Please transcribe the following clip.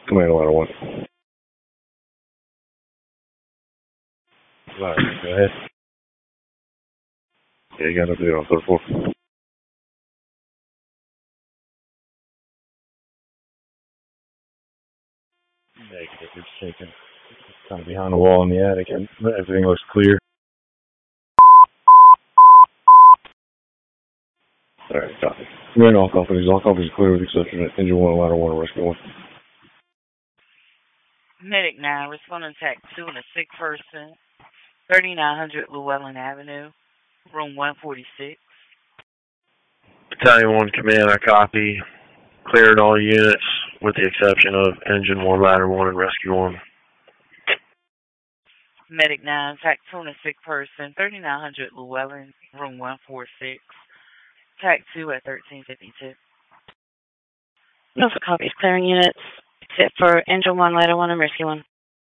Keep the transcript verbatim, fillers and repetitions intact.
Command ladder one. Alright, go ahead. Yeah, you got an update on third floor. Negative, it's taken. Kind of behind the wall in the attic, and everything looks clear. Alright, copy. We're in all companies. All companies are clear with the exception of engine one, ladder one, and rescue one. Medic nine, responding to attack two and a sick person, thirty-nine hundred Llewellyn Avenue, room one forty-six. Battalion one command, I copy. Cleared all units with the exception of engine one, ladder one, and rescue one. Medic nine, attack two and a sick person, thirty-nine hundred Llewellyn, room one forty-six. Attack two at thirteen fifty-two. No copies, clearing units, except for engine one, ladder one, and rescue one.